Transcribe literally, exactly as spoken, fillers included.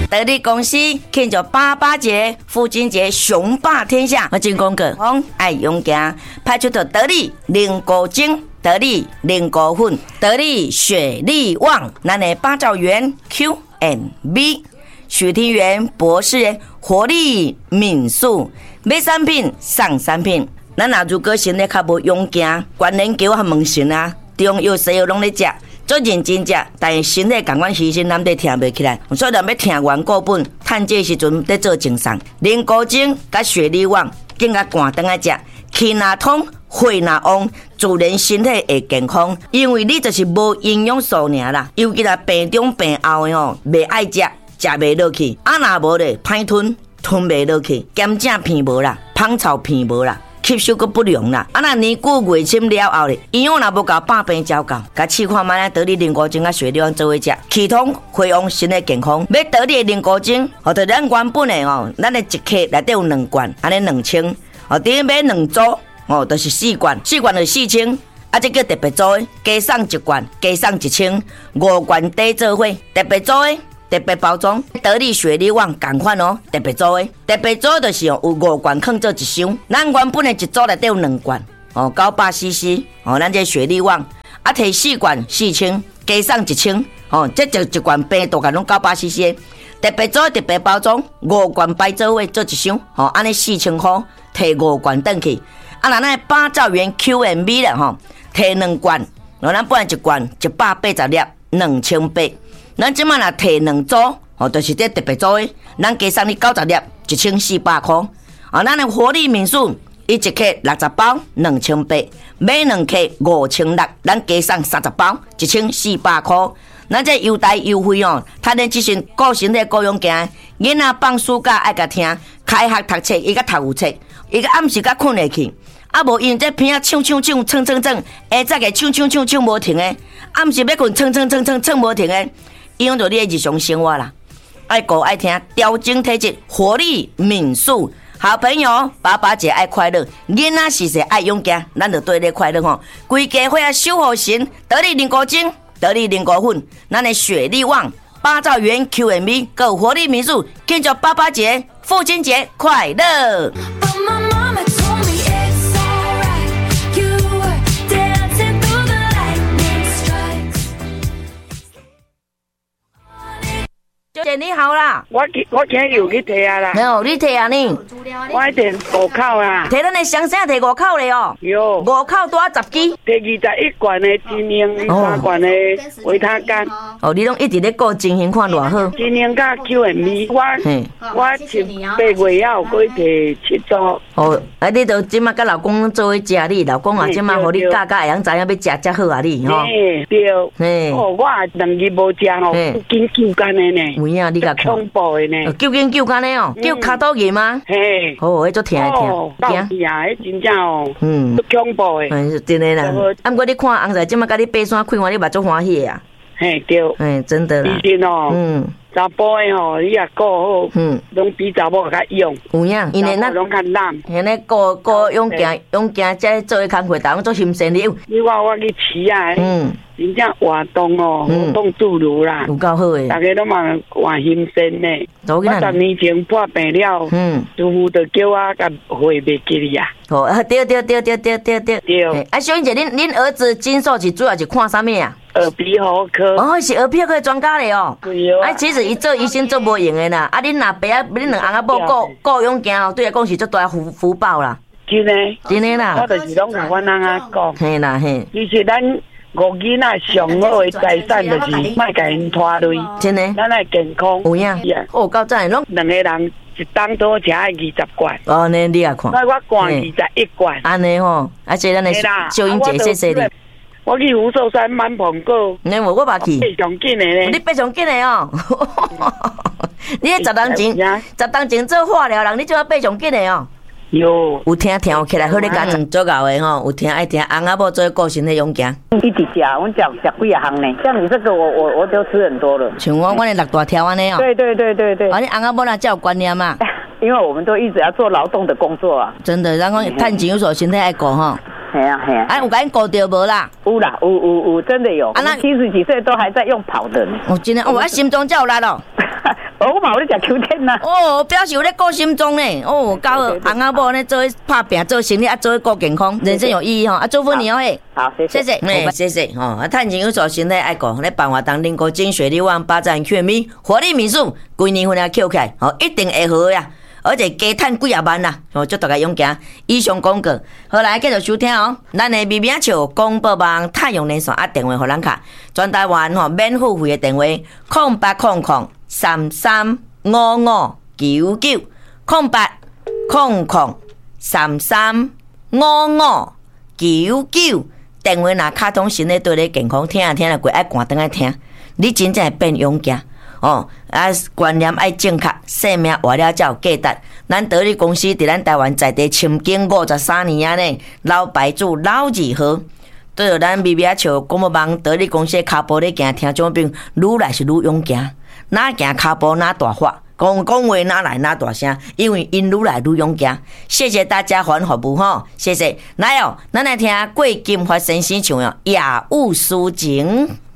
得力公司庆祝八八节、父亲节，雄霸天下。我真讲过，讲爱勇敢，派出到得力零果精。得力零果粉，得力雪力旺，咱的八兆元 Q and B， 许庭元博士活力敏速，买产品送产品。咱若如果身体较无勇敢，关研究和问神啊，中药西药拢咧食，做认真食，但是身体感官牺牲，咱得听袂起来。所以咱要听完过本，趁这时阵得做正常。零果精甲雪力旺，更加赶灯来食，气若通。血若旺，自然身体会健康，因为你就是无营养素尔啦。尤其là病中病后的吼，袂爱食，食袂落去，啊若无咧，歹吞，吞袂落去，咸正片无啦，芳草片无啦。吸收阁不良啦，啊那年久月深了后咧，营养若无够，百病照到。甲试看卖咧，得力零果精甲雪力旺做伙食，气通血旺，身体健康。要得力零果精，或者咱原本的哦，咱的一克内底有两罐，安尼两千，哦，顶买两组。哦，就是四罐，四罐就四千，啊，这叫特别组的，加送一罐，加送一千，五罐底做伙，特别组的，特别包装，得力雪力旺同款哦，特别组的，特别组就是有五罐放做一箱，咱原本的一组内底有两罐，哦，九百 C C， 哦，咱这雪力旺，啊，摕四罐四千，加送一千，哦，这就一罐平大概拢九百 C C， 特别组特别包装，五罐摆做伙做一箱，哦，安尼四千块，摕五罐转去。啊，那那八兆元 Q and B 啦吼，摕两罐，然后咱本来一罐一百八十粒，两千八。咱即摆若摕两组，哦，就是这特别组的，咱加送你九十粒，一千四百块。啊，咱的活力敏速，伊一克六十包，两千八，买两克五千六，咱加送三十包，一千四百块。咱这优待优惠哦，他连即阵顾身体顾勇健，囡仔放暑假爱甲听，开学读册伊甲读有册，伊甲暗时甲困下去。啊，无因这片啊唱唱唱唱唱唱，下早个唱唱唱唱无停诶，暗时要困唱唱唱唱唱无停诶，影响到你的日常生活啦。爱顾爱听，调整体质，活力敏速。好朋友，爸爸节爱快乐，囡仔时时爱勇敢，咱就对你快乐吼。规家伙啊守护神，得力零果精，得力零果粉，咱的雪力旺，八兆元 Q and B， 够活力民宿，庆祝爸爸节、父亲节快乐。姐你好啦， 我我今日有去摕啊啦， 没有你摕啊呢？ 我一摕五口啦， 摕咱的双生摕五口咧哦， 有五口多十支， 摕二十一罐的精英，三罐的维他干。 哦，你拢一直咧顾情形看偌好。 精英甲 Q and B， 我我七八月还有过摕七组。 哦，啊，你都即马甲老公做伙食，你老公啊，即马互你教教会晓知影要食才好啊，你吼。 嘿，对。嘿，哦，我两日无食吼，紧救干的呢。有影，你甲看。恐怖的呢。 救紧救干的哦，救卡刀盐吗？嘿。哦，迄足疼的疼。 惊。呀，迄真正哦。嗯。足恐怖的。嗯， 真的啦。啊，毋过你看红仔即马甲你爬山开完，你嘛足欢喜啊。 嘿，对。 嘿，真的啦。 以前哦。嗯。查甫的吼，你也顾好，嗯，拢比查某较勇。 有影，因为咱拢较懒， 现在顾顾勇健勇健，才做迄工课，当做心生理。 你看我去饲啊，嗯，真正活动哦，活动自如啦， 有够好诶。 大家都嘛活心生呢。我十年前破病了，嗯，师傅就叫我甲会袂记哩啊。 哦，对对对对对对对。对。啊，小英姐，恁恁儿子金寿是主要是看啥物啊？ 耳鼻喉科。 哦，是耳鼻喉科专家咧哦。 对哦。 啊，其实伊做医生做无用诶啦。啊，恁若爸啊，恁两翁仔某顾顾勇健吼，对来讲是足大福福报啦。 真诶。 真诶啦。 我就是拢甲阮翁仔讲。 嘿啦嘿。 其实咱五囡仔上好诶财产就是莫甲因拖累。 真诶。 咱爱健康。 有影。哦，够赞拢两个人。一当多食爱二十罐， 哦，你你也看， 那我灌二十一罐， 安尼吼，而且咱的小英姐谢谢你。 我去福寿山满澎湖， 你无我捌去， 爬上紧的咧， 你爬上紧的哦。你迄十当前，十当前做化疗人，你怎啊爬上紧的哦？ 有， 有听听起来好咧，家长做搞的吼，有听爱听，翁仔某做顾身体勇敢。 一直吃，我讲吃几啊行呢？像你这个，我我我都吃很多了。 像我，我的六大条安尼哦。 对对对对对。 啊，你翁仔某哪才有观念嘛？ 因为我们都一直要做劳动的工作啊。 真的，咱讲趁钱有所身体爱顾吼。 系啊系啊。 哎，有甲因顾到无啦？ 有啦，有有有，真的有。啊，那七十几岁都还在用跑的呢。 哦，真的，哦，我心中才有力咯。 哦，我嘛有咧食秋天呐。 哦，表示有咧顾心中呢。哦，搞翁仔某呢做拍拼做生意，啊做顾健康，人生有意义吼。啊，祝福你哦嘿。 好，谢谢。 谢谢，谢谢吼。啊，趁钱有助身体爱顾，咧办活动能够精血力旺，八展全米，活力民宿，规年份啊扣起来，吼一定会好呀。而且加赚几啊万啦，哦，祝大家勇敢。以上广告，好来继续收听哦。咱的微名笑广播网太阳连线啊，电话互咱卡，全台湾吼免付费的电话，空八空空三三五五九九，空八空空三三五五九九。电话若卡通新的对你健康听啊听啊过，爱关灯爱听，你真正会变勇敢。哦，啊，观念爱正确，生命活了才有价值。咱得力公司伫咱台湾在地深耕五十三年啊呢，老牌子老字号，对着咱微微笑广播网得力公司骹步咧行，听众朋友愈来是愈勇敢，哪行骹步哪大发，讲讲话哪来哪大声，因为因愈来愈勇敢。谢谢大家还服务吼，谢谢。来哦，咱来听过金发先生唱哦《夜雾抒情》。